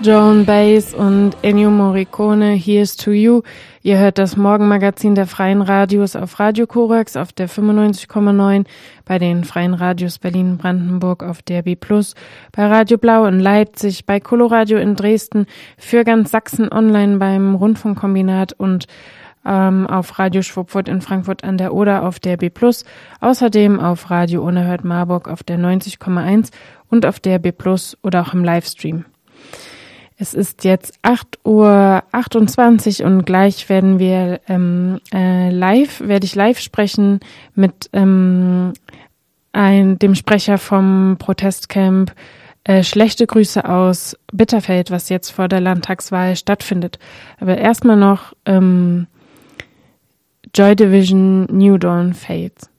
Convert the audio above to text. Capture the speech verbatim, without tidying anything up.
Joan Baez und Ennio Morricone, Here's to You. Ihr hört das Morgenmagazin der Freien Radios auf Radio Korax auf der fünfundneunzig Komma neun, bei den Freien Radios Berlin-Brandenburg auf D R B plus, bei Radio Blau in Leipzig, bei Coloradio in Dresden, für ganz Sachsen online beim Rundfunkkombinat und ähm, auf Radio Schwupfurt in Frankfurt an der Oder auf D R B plus, außerdem auf Radio Unerhört Marburg auf der neunzig Komma eins und auf D R B plus oder auch im Livestream. Es ist jetzt acht Uhr achtundzwanzig und gleich werden wir ähm, äh, live, werde ich live sprechen mit ähm, ein, dem Sprecher vom Protestcamp äh, Schlechte Grüße aus Bitterfeld, was jetzt vor der Landtagswahl stattfindet. Aber erstmal noch ähm, Joy Division New Dawn Fades.